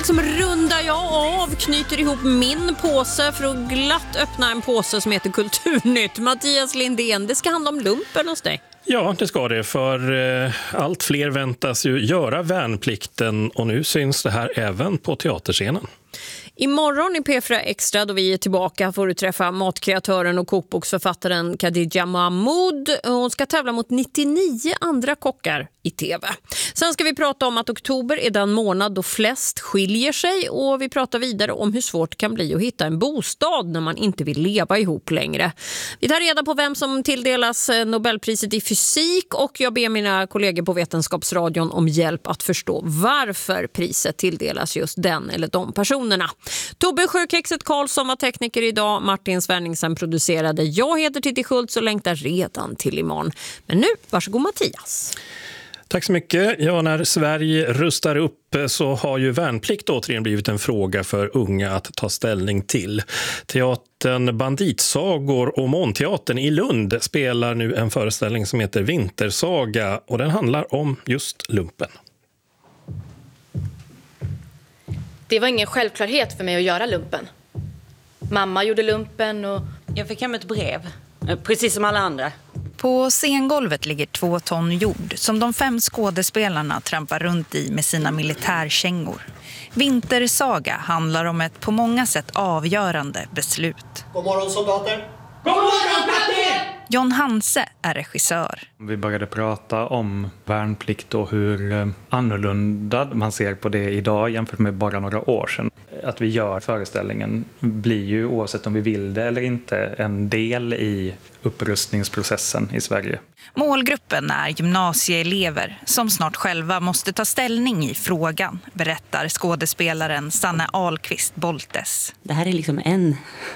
liksom rundar jag av, knyter ihop min påse för att glatt öppna en påse som heter Kulturnytt. Mattias Lindén, det ska handla om lumpen hos dig. Ja, det ska det, för allt fler väntas ju göra värnplikten och nu syns det här även på teaterscenen. Imorgon i P4 Extra, då vi är tillbaka, får du träffa matkreatören och kokboksförfattaren Khadija Mahmoud. Hon ska tävla mot 99 andra kockar i tv. Sen ska vi prata om att oktober är den månad då flest skiljer sig, och vi pratar vidare om hur svårt det kan bli att hitta en bostad när man inte vill leva ihop längre. Vi tar reda på vem som tilldelas Nobelpriset i fysik, och jag ber mina kollegor på Vetenskapsradion om hjälp att förstå varför priset tilldelas just den eller de personerna. Tobbe Sjökexet Karlsson var tekniker idag, Martin Svenningsen producerade. Jag heter Titti Schultz och längtar redan till imorgon. Men nu, varsågod Mattias. Tack så mycket. Ja, när Sverige rustar upp så har ju värnplikt återigen blivit en fråga för unga att ta ställning till. Teatern Banditsagor och Månteatern i Lund spelar nu en föreställning som heter Vintersaga, och den handlar om just lumpen. Det var ingen självklarhet för mig att göra lumpen. Mamma gjorde lumpen och... Jag fick hem ett brev, precis som alla andra. På scengolvet ligger 2 ton jord som de 5 skådespelarna trampar runt i med sina militärkängor. Vintersaga handlar om ett på många sätt avgörande beslut. God morgon soldater! God morgon kapten! John Hanse är regissör. Vi började prata om värnplikt och hur annorlunda man ser på det idag jämfört med bara några år sedan. Att vi gör föreställningen blir ju, oavsett om vi vill det eller inte, en del i upprustningsprocessen i Sverige. Målgruppen är gymnasieelever som snart själva måste ta ställning i frågan, berättar skådespelaren Sanne Ahlqvist Boltes. Det här är liksom en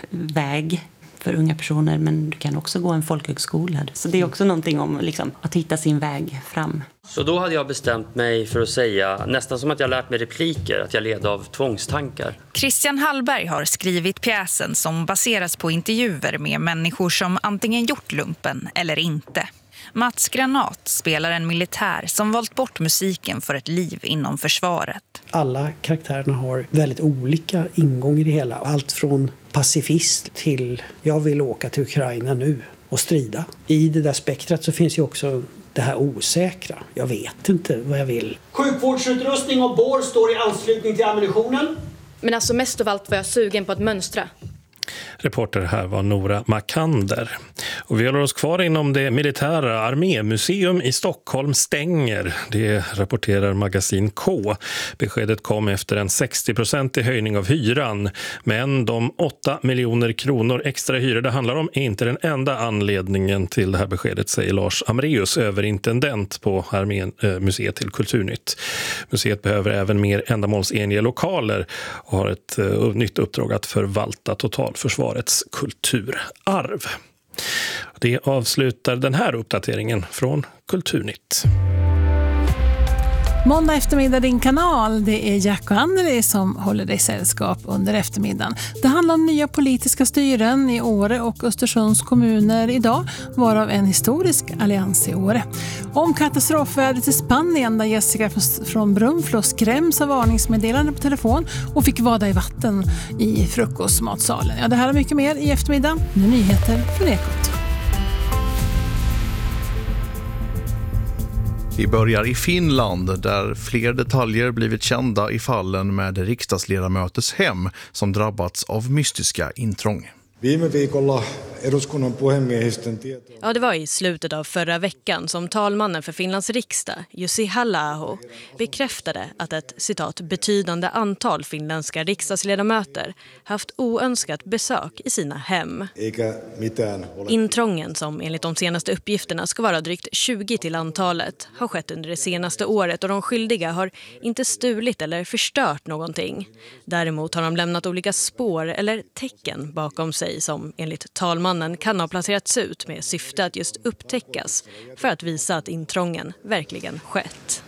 väg för unga personer, men du kan också gå en folkhögskola. Så det är också någonting om liksom, att hitta sin väg fram. Så då hade jag bestämt mig för att säga, nästan som att jag lärt mig repliker, att jag led av tvångstankar. Christian Hallberg har skrivit pjäsen som baseras på intervjuer med människor som antingen gjort lumpen eller inte. Mats Granat spelar en militär som valt bort musiken för ett liv inom försvaret. Alla karaktärerna har väldigt olika ingång i det hela. Allt från pacifist till jag vill åka till Ukraina nu och strida. I det där spektrat så finns ju också det här osäkra. Jag vet inte vad jag vill. Sjukvårdsutrustning och bår står i anslutning till ammunitionen. Men alltså mest av allt var jag sugen på att mönstra. Reporter här var Nora Makander. Och vi håller oss kvar inom det militära. Armémuseum i Stockholm stänger. Det rapporterar Magasin K. Beskedet kom efter en 60% höjning av hyran. Men de 8 miljoner kronor extra hyra det handlar om är inte den enda anledningen till det här beskedet, säger Lars Amreus, överintendent på Armémuseet till Kulturnytt. Museet behöver även mer ändamålsenliga lokaler och har ett nytt uppdrag att förvalta totalförsvarets kulturarv. Det avslutar den här uppdateringen från Kulturnytt. Måndag eftermiddag din kanal, det är Jack och Anneli som håller dig sällskap under eftermiddagen. Det handlar om nya politiska styren i Åre och Östersunds kommuner idag, varav en historisk allians i Åre. Om katastrofvädret i Spanien där Jessica från Brunflo skräms av varningsmeddelande på telefon och fick vada i vatten i frukostmatsalen. Ja, det här är mycket mer i eftermiddag. Nu nyheter från Ekot. Vi börjar i Finland där fler detaljer blivit kända i fallen med riksdagsledamöters hem som drabbats av mystiska intrång. Ja, det var i slutet av förra veckan som talmannen för Finlands riksdag, Jussi Halla-aho, bekräftade att ett citat betydande antal finländska riksdagsledamöter haft oönskat besök i sina hem. Intrången, som enligt de senaste uppgifterna ska vara drygt 20 till antalet, har skett under det senaste året och de skyldiga har inte stulit eller förstört någonting. Däremot har de lämnat olika spår eller tecken bakom sig som enligt talmannen kan ha placerats ut med syfte att just upptäckas för att visa att intrången verkligen skett.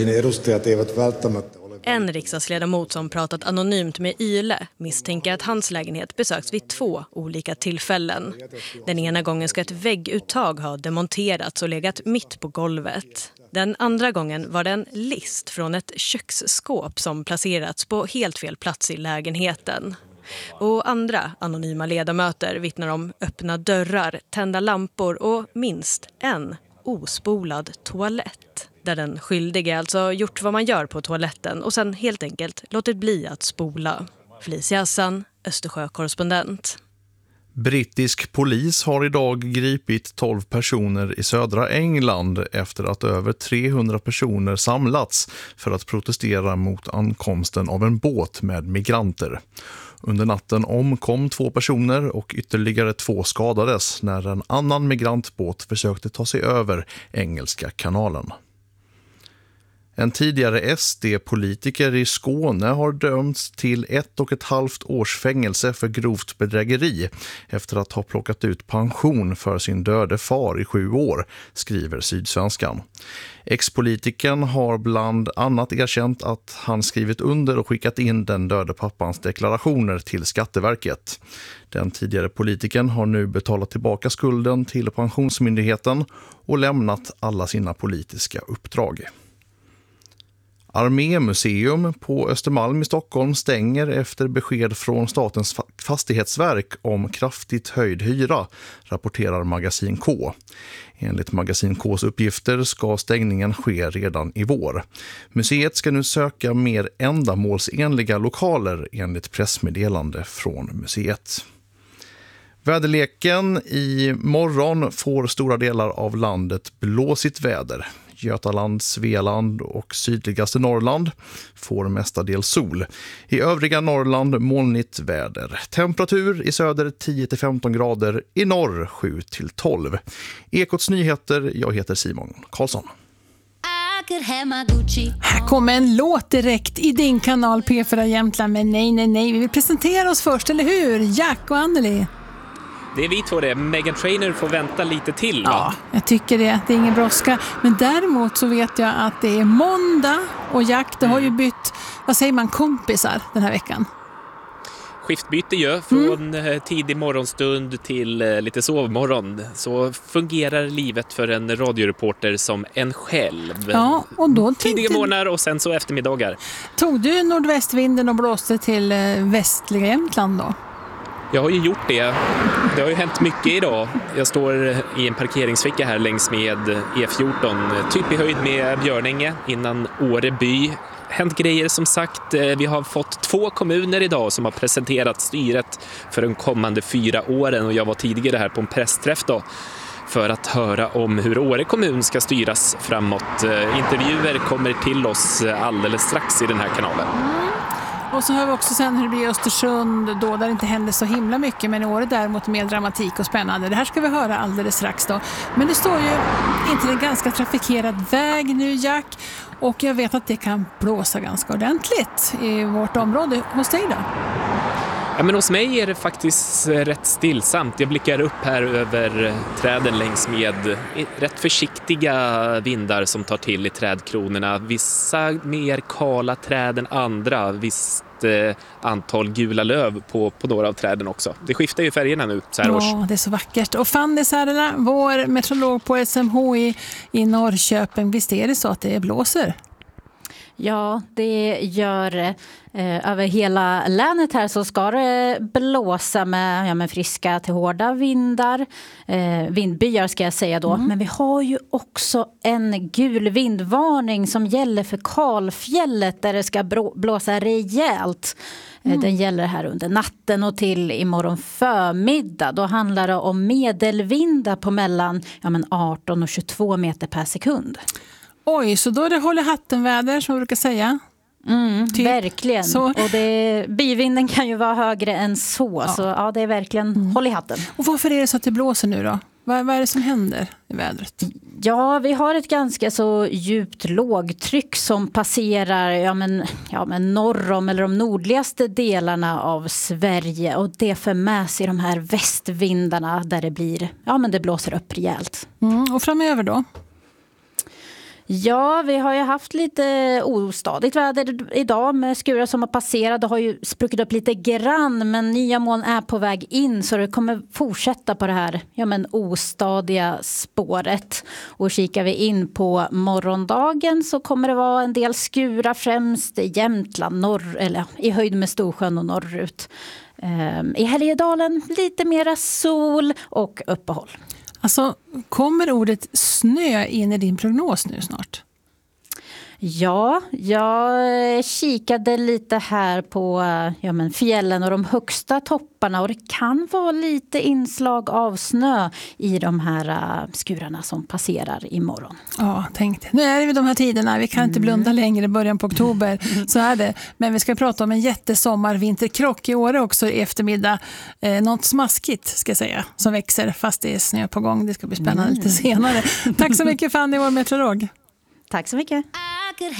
En riksdagsledamot som pratat anonymt med Yle misstänker att hans lägenhet besöks vid 2 olika tillfällen. Den ena gången ska ett vägguttag ha demonterats och legat mitt på golvet. Den andra gången var det en list från ett köksskåp som placerats på helt fel plats i lägenheten. Och andra anonyma ledamöter vittnar om öppna dörrar, tända lampor och minst en ospolad toalett. Där den skyldige alltså gjort vad man gör på toaletten och sen helt enkelt låtit bli att spola. Felicia Hassan, Östersjö-korrespondent. Brittisk polis har idag gripit 12 personer i södra England efter att över 300 personer samlats för att protestera mot ankomsten av en båt med migranter. Under natten omkom 2 personer och ytterligare 2 skadades när en annan migrantbåt försökte ta sig över Engelska kanalen. En tidigare SD-politiker i Skåne har dömts till 1,5 års fängelse för grovt bedrägeri efter att ha plockat ut pension för sin döde far i 7 år, skriver Sydsvenskan. Ex-politikern har bland annat erkänt att han skrivit under och skickat in den döde pappans deklarationer till Skatteverket. Den tidigare politikern har nu betalat tillbaka skulden till Pensionsmyndigheten och lämnat alla sina politiska uppdrag. Armémuseum på Östermalm i Stockholm stänger efter besked från Statens fastighetsverk om kraftigt höjd hyra, rapporterar Magasin K. Enligt Magasin Ks uppgifter ska stängningen ske redan i vår. Museet ska nu söka mer ändamålsenliga lokaler enligt pressmeddelande från museet. Väderleken: i morgon får stora delar av landet blåsigt väder. Götaland, Svealand och sydligaste Norrland får mestadels sol. I övriga Norrland molnigt väder. Temperatur i söder 10-15 grader, i norr 7-12. Ekots nyheter, jag heter Simon Karlsson. Här kommer en låt direkt i din kanal P4 Jämtland, men nej. Vi vill presentera oss först, eller hur? Jack och Anneli. Det är vi två det. Meghan Trainor får vänta lite till, va? Ja, jag tycker det. Det är ingen brådska. Men däremot så vet jag att det är måndag och Jack, det har ju bytt, vad säger man, kompisar den här veckan. Skiftbyte ju, från tidig morgonstund till lite sovmorgon. Så fungerar livet för en radioreporter som en själv. Ja, och då tidiga morgnar och sen så eftermiddagar. Tog du nordvästvinden och blåste till västliga Jämtland då? Jag har ju gjort det. Det har ju hänt mycket idag. Jag står i en parkeringsficka här längs med E14, typ i höjd med Björnänge innan Åreby. Hänt grejer som sagt. Vi har fått 2 kommuner idag som har presenterat styret för de kommande 4 åren och jag var tidigare här på en pressträff då för att höra om hur Åre kommun ska styras framåt. Intervjuer kommer till oss alldeles strax i den här kanalen. Och så hör vi också sen hur det blir i Östersund då, där det inte händer så himla mycket, men i Åre däremot mer dramatik och spännande. Det här ska vi höra alldeles strax då. Men det står ju inte en ganska trafikerad väg nu, Jack, och jag vet att det kan blåsa ganska ordentligt i vårt område. Hos dig då? Ja, men hos mig är det faktiskt rätt stillsamt. Jag blickar upp här över träden längs med rätt försiktiga vindar som tar till i trädkronorna. Vissa mer kala träd än andra. Visst antal gula löv på några av träden också. Det skiftar ju färgerna nu så här års. Ja, det är så vackert. Och Fanny Särla, vår meteorolog på SMHI i Norrköping, visst är det så att det blåser? Ja, det gör över hela länet här så ska det blåsa med friska till hårda vindar. Vindbyar ska jag säga då. Men vi har ju också en gul vindvarning som gäller för Kalfjället där det ska blåsa rejält. Den gäller här under natten och till imorgon förmiddag. Då handlar det om medelvindar på mellan 18 och 22 meter per sekund. Oj, så då är det håll i hatten-väder som man brukar säga. Typ. Verkligen. Så. Och byvinden kan ju vara högre än så. Ja. Så ja, det är verkligen håll i hatten. Och varför är det så att det blåser nu då? Vad är det som händer i vädret? Ja, vi har ett ganska så djupt lågtryck som passerar norr om eller de nordligaste delarna av Sverige. Och det för med sig de här västvindarna där det blir, det blåser upp rejält. Och framöver då? Ja, vi har ju haft lite ostadigt väder idag med skurar som har passerat. Det har ju spruckit upp lite grann, men nya moln är på väg in så det kommer fortsätta på det här ostadiga spåret. Och kikar vi in på morgondagen så kommer det vara en del skurar främst i Jämtland, eller i höjd med Storsjön och norrut. I Härjedalen lite mera sol och uppehåll. Alltså, kommer ordet snö in i din prognos nu snart? Ja, jag kikade lite här på fjällen och de högsta topparna och det kan vara lite inslag av snö i de här skurarna som passerar imorgon. Ja, tänkte. Nu är det vid de här tiderna, vi kan inte blunda längre i början på oktober, så är det. Men vi ska prata om en jättesommarvinterkrock i Åre också i eftermiddag. Något smaskigt ska jag säga, som växer fast det är snö på gång. Det ska bli spännande lite senare. Tack så mycket Fanny, vår meteorolog. Tack så mycket.